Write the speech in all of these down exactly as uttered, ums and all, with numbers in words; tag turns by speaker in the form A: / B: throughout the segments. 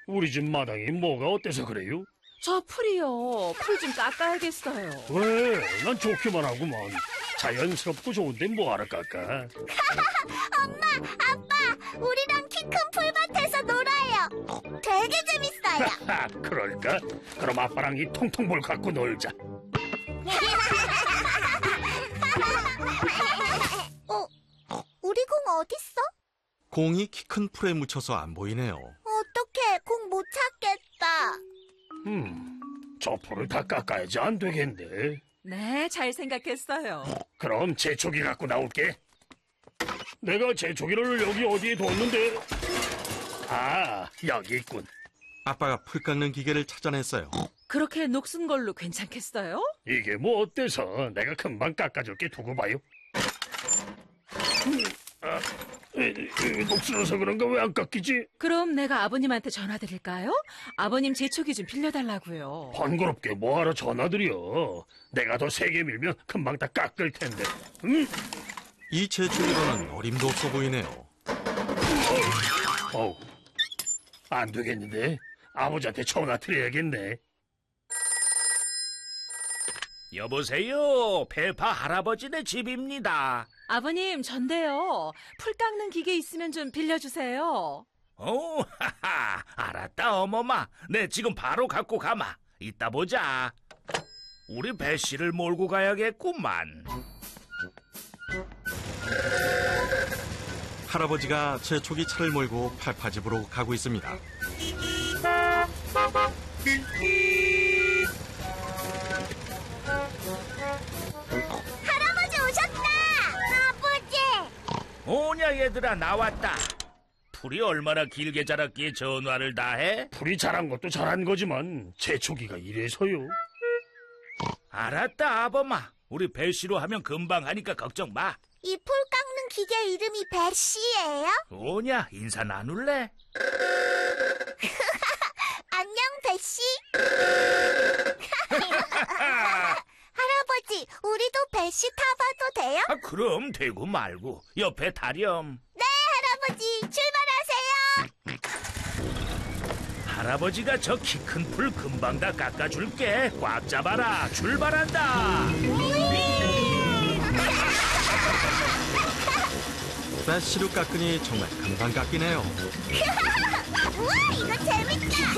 A: 우리 집 마당이 뭐가 어때서 그래요?
B: 저 풀이요. 풀 좀 깎아야겠어요.
A: 왜? 난 좋기만 하구만. 자연스럽고 좋은데 뭐하러 깎아?
C: 엄마, 아빠, 우리랑 키 큰 풀밭에서 놀아요. 되게 재밌어요.
A: 그럴까? 그럼 아빠랑 이 통통볼 갖고 놀자.
C: 어, 우리 공 어딨어?
D: 공이 키 큰 풀에 묻혀서 안 보이네요.
C: 어떡해, 공 못 찾겠다.
A: 음, 저 풀을 다 깎아야지 안 되겠네.
B: 네, 잘 생각했어요.
A: 그럼 제초기 갖고 나올게. 내가 제초기를 여기 어디에 뒀는데? 아, 여기 있군.
D: 아빠가 풀 깎는 기계를 찾아냈어요.
B: 그렇게 녹슨 걸로 괜찮겠어요?
A: 이게 뭐 어때서? 내가 금방 깎아줄게. 두고 봐요. 음, 아, 녹슬어서 그런가 왜 안 깎이지?
B: 그럼 내가 아버님한테 전화드릴까요? 아버님 제초기 좀 빌려달라고요.
A: 번거롭게 뭐하러 전화드려. 내가 더 세게 밀면 금방 다 깎을 텐데. 음?
D: 이 제초기로는 어림도 없어 보이네요.
A: 어우, 안 되겠는데? 아버지한테 전화 드려야겠네.
E: 여보세요, 페파 할아버지네 집입니다.
B: 아버님, 전데요. 풀 깎는 기계 있으면 좀 빌려주세요.
E: 오, 하하, 알았다, 어머마. 네, 지금 바로 갖고 가마. 이따 보자. 우리 배씨를 몰고 가야겠구만.
D: 할아버지가 제초기 차를 몰고 팔파집으로 가고 있습니다.
C: 할아버지 오셨다! 아버지!
E: 오냐, 얘들아, 나왔다. 풀이 얼마나 길게 자랐기에 전화를 다 해?
A: 풀이 자란 것도 잘한 거지만 제초기가 이래서요.
E: 알았다, 아범아. 우리 배씨로 하면 금방 하니까 걱정 마.
C: 이 풀 깎는 기계 이름이 배씨예요?
E: 오냐, 인사 나눌래?
C: 안녕, 배씨. 할아버지, 우리도 배씨 타봐도 돼요?
E: 아, 그럼 되고 말고. 옆에 타렴.
C: 네, 할아버지, 출발하세요.
E: 할아버지가 저 키 큰 풀 금방 다 깎아줄게. 꽉 잡아라. 출발한다.
D: 배씨로 깎으니 정말 금방 깎이네요.
C: 우와, 이거 재밌다.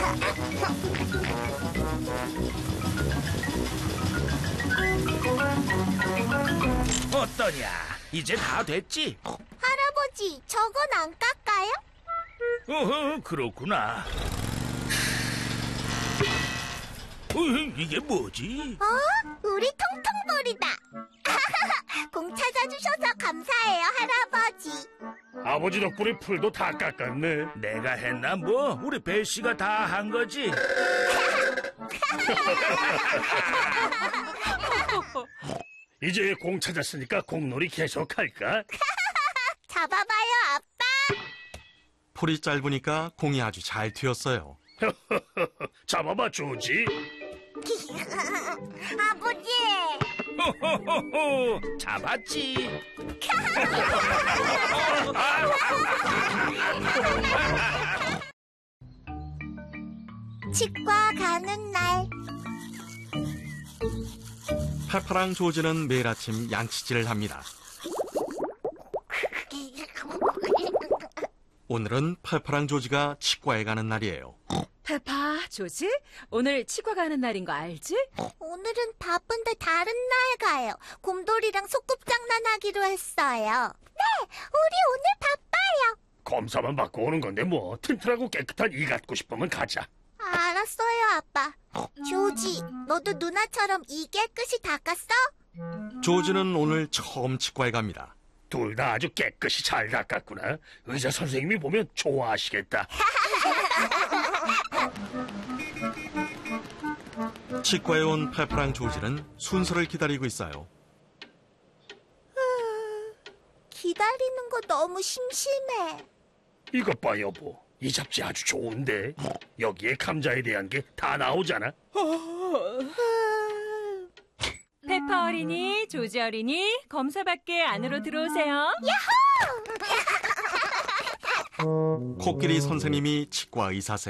E: 어떠냐? 이제 다 됐지?
C: 할아버지, 저건 안 깎아요?
E: 어허, 그렇구나. 어, 이게 뭐지?
C: 어? 우리 통통볼이다. 공 찾아주셔서 감사해요, 할아버지.
A: 아버지 덕분에 풀도 다 깎았네.
E: 내가 했나 뭐? 우리 배씨가 다 한 거지?
A: 이제 공 찾았으니까 공놀이 계속할까?
C: 잡아봐요, 아빠.
D: 풀이 짧으니까 공이 아주 잘 튀었어요.
A: 잡아봐, 조지.
C: 아버지.
E: 호호호호, 잡았지.
C: 치과 가는 날.
D: 페파랑 조지는 매일 아침 양치질을 합니다. 오늘은 페파랑 조지가 치과에 가는 날이에요.
B: 페파, 조지, 오늘 치과 가는 날인 거 알지?
C: 오늘은 바쁜데 다른 날 가요. 곰돌이랑 소꿉장난하기로 했어요. 네, 우리 오늘 바빠요.
A: 검사만 받고 오는 건데 뭐 튼튼하고 깨끗한 이 갖고 싶으면 가자.
C: 알았어요, 아빠. 조지, 너도 누나처럼 이 깨끗이 닦았어?
D: 조지는 오늘 처음 치과에 갑니다.
A: 둘 다 아주 깨끗이 잘 닦았구나. 의사 선생님이 보면 좋아하시겠다.
D: 치과에 온 페파랑 조지는 순서를 기다리고 있어요.
C: 기다리는 거 너무 심심해.
A: 이것 봐, 여보. 이 잡지 아주 좋은데. 여기에 감자에 대한 게 다 나오잖아.
B: 페파 어린이, 조지 어린이, 검사받게 안으로 들어오세요.
D: 코끼리 선생님이 치과 의사세요.